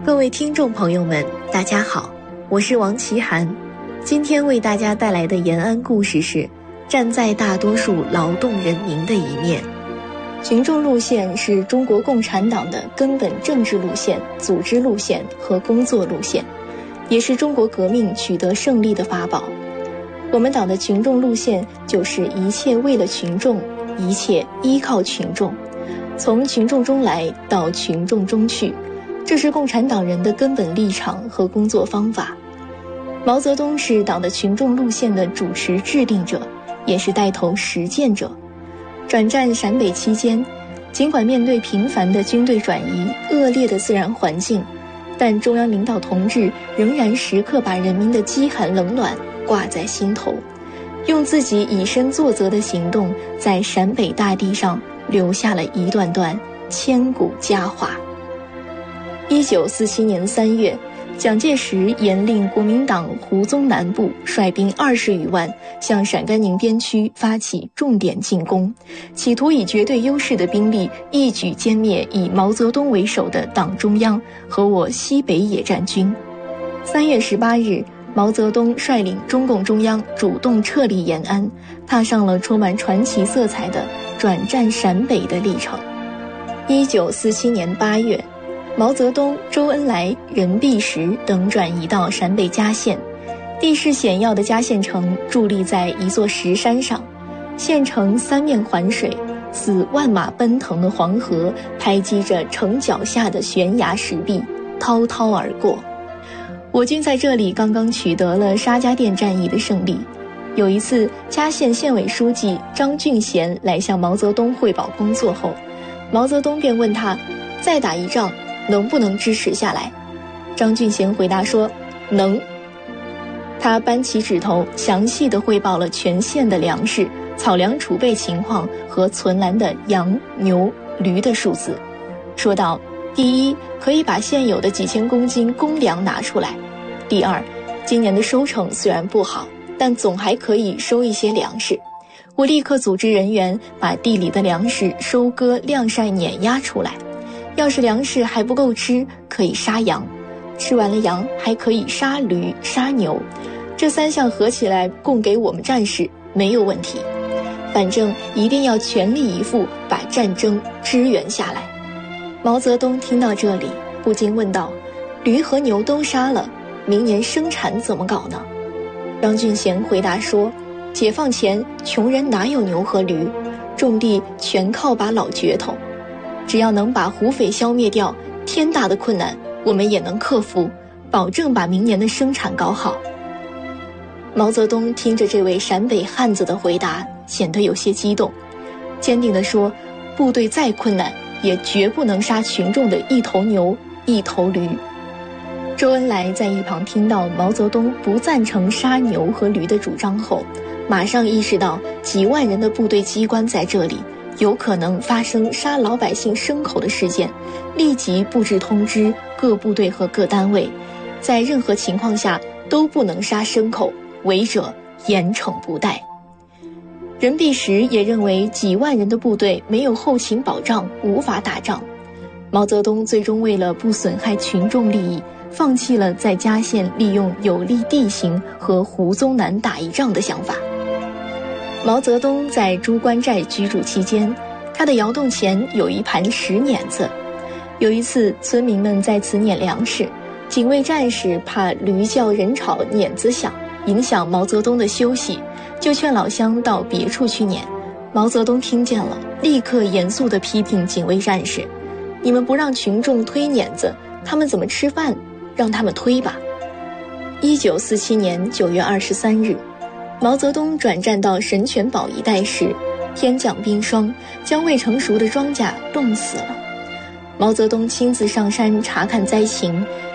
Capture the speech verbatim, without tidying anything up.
各位听众朋友们，大家好，我是王奇涵。今天为大家带来的延安故事是站在大多数劳动人民的一面。群众路线是中国共产党的根本政治路线、组织路线和工作路线，也是中国革命取得胜利的法宝。我们党的群众路线就是一切为了群众，一切依靠群众，从群众中来到群众中去，这是共产党人的根本立场和工作方法。毛泽东是党的群众路线的主持制定者，也是带头实践者。转战陕北期间，尽管面对频繁的军队转移、恶劣的自然环境，但中央领导同志仍然时刻把人民的饥寒冷暖挂在心头，用自己以身作则的行动，在陕北大地上留下了一段段千古佳话。一九四七年三月，蒋介石严令国民党胡宗南部率兵二十余万向陕甘宁边区发起重点进攻，企图以绝对优势的兵力一举歼灭以毛泽东为首的党中央和我西北野战军。三月十八日，毛泽东率领中共中央主动撤离延安，踏上了充满传奇色彩的转战陕北的历程。一九四七年八月，毛泽东、周恩来、任弼时等转移到陕北嘉县，地势险要的嘉县城伫立在一座石山上，县城三面环水，似万马奔腾的黄河拍击着城脚下的悬崖石壁，滔滔而过。我军在这里刚刚取得了沙家店战役的胜利。有一次，嘉县县委书记张俊贤来向毛泽东汇报工作后，毛泽东便问他，再打一仗能不能支持下来？张俊贤回答说，能。他扳起指头，详细地汇报了全县的粮食、草粮储备情况和存栏的羊、牛、驴的数字，说道，第一，可以把现有的几千公斤公粮拿出来；第二，今年的收成虽然不好，但总还可以收一些粮食。我立刻组织人员把地里的粮食收割、晾晒、碾压出来。要是粮食还不够吃，可以杀羊，吃完了羊还可以杀驴、杀牛，这三项合起来供给我们战士没有问题。反正一定要全力以赴把战争支援下来。毛泽东听到这里，不禁问道，驴和牛都杀了，明年生产怎么搞呢？张俊贤回答说，解放前穷人哪有牛和驴，种地全靠把老镢头，只要能把胡匪消灭掉，天大的困难我们也能克服，保证把明年的生产搞好。毛泽东听着这位陕北汉子的回答，显得有些激动，坚定地说，部队再困难也绝不能杀群众的一头牛一头驴。周恩来在一旁听到毛泽东不赞成杀牛和驴的主张后，马上意识到几万人的部队机关在这里有可能发生杀老百姓牲口的事件，立即布置通知各部队和各单位，在任何情况下都不能杀牲口，违者严惩不贷。任弼时也认为几万人的部队没有后勤保障，无法打仗。毛泽东最终为了不损害群众利益，放弃了在嘉县利用有利地形和胡宗南打一仗的想法。毛泽东在朱关寨居住期间，他的窑洞前有一盘石碾子。有一次，村民们在此碾粮食，警卫战士怕驴叫人吵碾子响，影响毛泽东的休息，就劝老乡到别处去碾。毛泽东听见了，立刻严肃地批评警卫战士，你们不让群众推碾子，他们怎么吃饭？让他们推吧。一九四七年九月二十三日，毛泽东转战到神泉堡一带时，天降冰霜，将未成熟的庄稼冻死了。毛泽东亲自上山查看灾情，